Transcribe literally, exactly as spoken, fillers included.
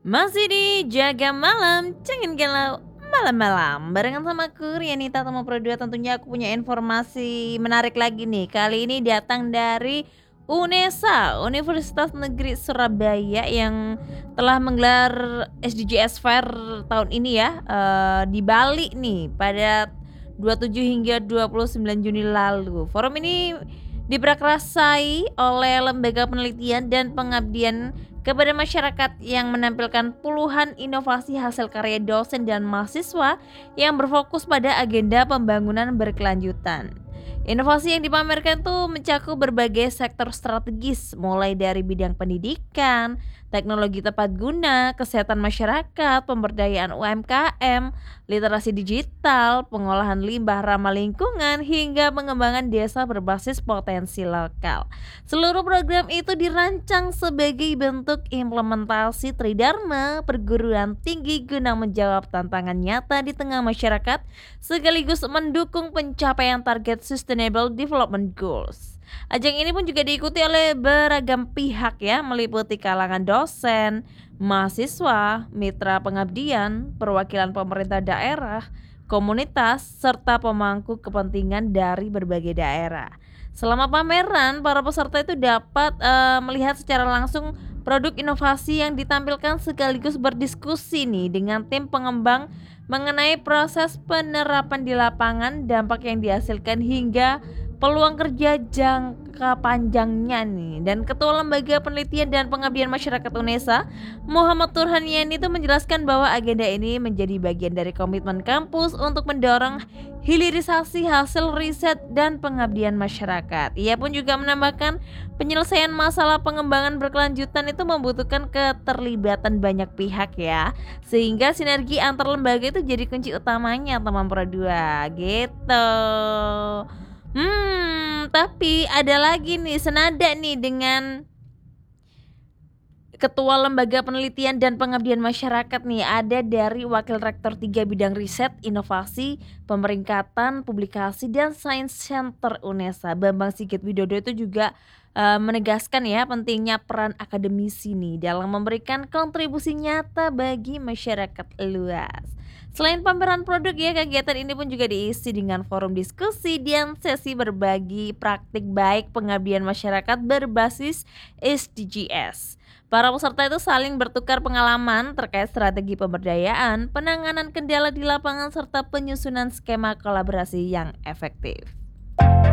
Masih di Jaga Malam, jangan galau malam-malam. Barengan sama aku Rianita Tama Produa, tentunya aku punya informasi menarik lagi nih. Kali ini datang dari UNESA, Universitas Negeri Surabaya yang telah menggelar S D G S Fair tahun ini ya, eee, di Bali nih pada dua puluh tujuh hingga dua puluh sembilan Juni lalu. Forum ini diprakarsai oleh Lembaga Penelitian dan Pengabdian kepada masyarakat yang menampilkan puluhan inovasi hasil karya dosen dan mahasiswa yang berfokus pada agenda pembangunan berkelanjutan. Inovasi yang dipamerkan tuh mencakup berbagai sektor strategis, mulai dari bidang pendidikan, teknologi tepat guna, kesehatan masyarakat, pemberdayaan U M K M, literasi digital, pengolahan limbah ramah lingkungan, hingga pengembangan desa berbasis potensi lokal. Seluruh program itu dirancang sebagai bentuk implementasi Tridharma perguruan tinggi guna menjawab tantangan nyata di tengah masyarakat sekaligus mendukung pencapaian target Sustainable Development Goals. Ajang ini pun juga diikuti oleh beragam pihak ya, meliputi kalangan dosen, mahasiswa, mitra pengabdian, perwakilan pemerintah daerah, komunitas, serta pemangku kepentingan dari berbagai daerah. Selama pameran, para peserta itu dapat eh, melihat secara langsung produk inovasi yang ditampilkan sekaligus berdiskusi nih dengan tim pengembang mengenai proses penerapan di lapangan, dampak yang dihasilkan hingga peluang kerja jangka panjangnya nih. Dan Ketua Lembaga Penelitian dan Pengabdian Masyarakat UNESA, Muhammad Turhanian itu menjelaskan bahwa agenda ini menjadi bagian dari komitmen kampus untuk mendorong hilirisasi hasil riset dan pengabdian masyarakat. Ia pun juga menambahkan penyelesaian masalah pengembangan berkelanjutan itu membutuhkan keterlibatan banyak pihak ya, sehingga sinergi antar lembaga itu jadi kunci utamanya teman Produa gitu. Hmm, tapi ada lagi nih senada nih dengan Ketua Lembaga Penelitian dan Pengabdian Masyarakat nih, ada dari Wakil Rektor tiga Bidang Riset, Inovasi, Pemeringkatan, Publikasi, dan Sains Center UNESA, Bambang Sigit Widodo itu juga eh, menegaskan ya pentingnya peran akademisi nih dalam memberikan kontribusi nyata bagi masyarakat luas. Selain pameran produk ya, kegiatan ini pun juga diisi dengan forum diskusi dan sesi berbagi praktik baik pengabdian masyarakat berbasis S D G S. Para peserta itu saling bertukar pengalaman terkait strategi pemberdayaan, penanganan kendala di lapangan, serta penyusunan skema kolaborasi yang efektif.